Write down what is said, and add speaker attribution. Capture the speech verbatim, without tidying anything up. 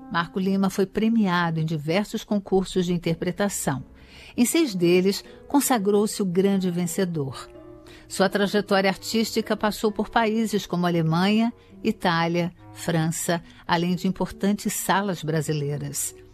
Speaker 1: Marco Lima foi premiado em diversos concursos de interpretação. Em seis deles, consagrou-se o grande vencedor. Sua trajetória artística passou por países como Alemanha, Itália, França, além de importantes salas brasileiras.